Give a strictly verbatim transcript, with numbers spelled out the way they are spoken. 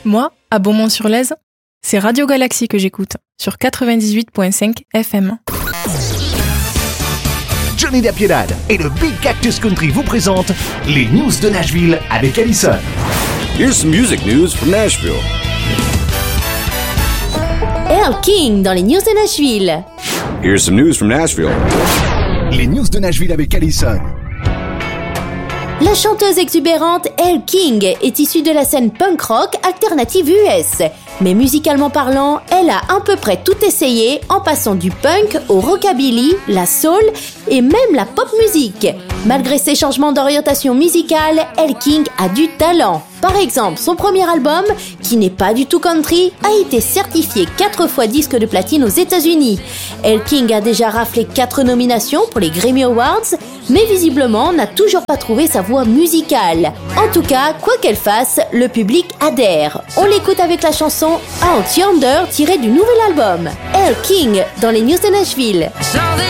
Moi, à Beaumont-sur-Lèze, c'est Radio Galaxie que j'écoute, sur quatre-vingt-dix-huit virgule cinq F M. Johnny La Piedade et le Big Cactus Country vous présentent les news de Nashville avec Allison. Here's some music news from Nashville. Elle King dans les news de Nashville. Here's some news from Nashville. Les news de Nashville avec Allison. La chanteuse exubérante Elle King est issue de la scène punk rock alternative U S. Mais musicalement parlant, elle a à peu près tout essayé en passant du punk au rockabilly, la soul et même la pop musique. Malgré ses changements d'orientation musicale, Elle King a du talent. Par exemple, son premier album, qui n'est pas du tout country, a été certifié quatre fois disque de platine aux États-Unis. Elle King a déjà raflé quatre nominations pour les Grammy Awards, mais visiblement n'a toujours pas trouvé sa voix musicale. En tout cas, quoi qu'elle fasse, le public adhère. On l'écoute avec la chanson Out Yonder tirée du nouvel album. Elle King dans les news de Nashville.